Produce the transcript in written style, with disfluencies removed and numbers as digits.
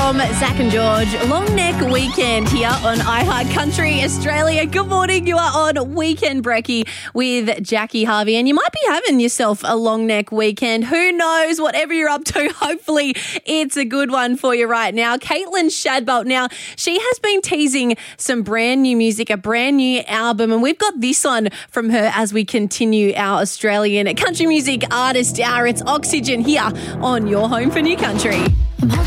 from Zach and George. Long Neck Weekend here on iHeart Country Australia. Good morning. You are on Weekend Brekkie with Jackie Harvey, and you might be having yourself a long neck weekend. Who knows? Whatever you're up to, hopefully it's a good one for you right now. Caitlin Shadbolt. Now, she has been teasing some brand new music, a brand new album, and we've got this one from her as we continue our Australian country music artist hour. It's Oxygen here on your home for new country.